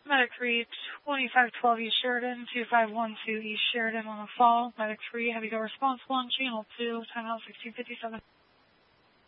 Medic 3, 2512 East Sheridan, 2512 East Sheridan on the fall. Medic 3, heavy go response 1, channel 2, timeout 1657.